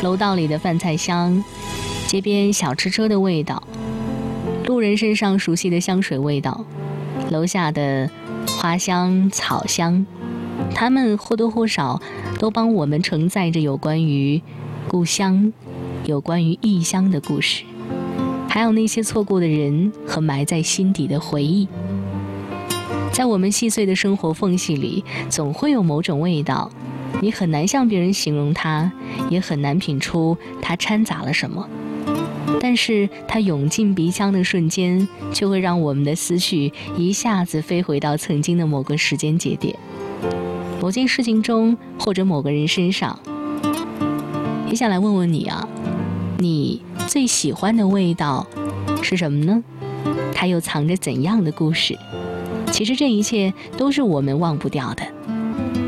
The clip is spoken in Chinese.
楼道里的饭菜香，街边小吃车的味道，路人身上熟悉的香水味道，楼下的花香草香，它们或多或少都帮我们承载着有关于故乡、有关于异乡的故事，还有那些错过的人和埋在心底的回忆。在我们细碎的生活缝隙里，总会有某种味道，你很难向别人形容它，也很难品出它掺杂了什么，但是它涌进鼻腔的瞬间，却会让我们的思绪一下子飞回到曾经的某个时间节点，某件事情中，或者某个人身上。也想来问问你啊，你最喜欢的味道是什么呢？它又藏着怎样的故事？其实这一切都是我们忘不掉的。